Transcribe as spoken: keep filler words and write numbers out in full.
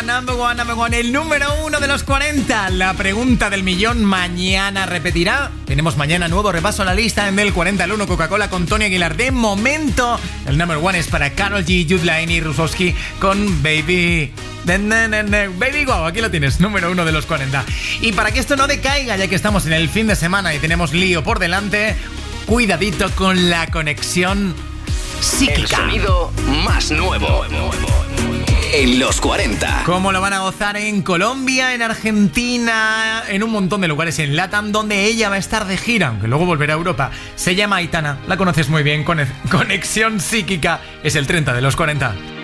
number one, number one, el número uno de los cuarenta. La pregunta del millón mañana repetirá. Tenemos mañana nuevo repaso a la lista en del cuarenta al uno Coca-Cola con Tony Aguilar. De momento, el number one es para Karol G, Jude Laine y Rusowski con Baby. Baby Wow, aquí lo tienes, número uno de los cuarenta. Y para que esto no decaiga, ya que estamos en el fin de semana y tenemos lío por delante, cuidadito con la conexión psíquica. El sonido más nuevo en los cuarenta. ¿Cómo lo van a gozar en Colombia, en Argentina, en un montón de lugares en LATAM, donde ella va a estar de gira, aunque luego volverá a Europa? Se llama Aitana, la conoces muy bien. Conexión psíquica es el treinta de los cuarenta.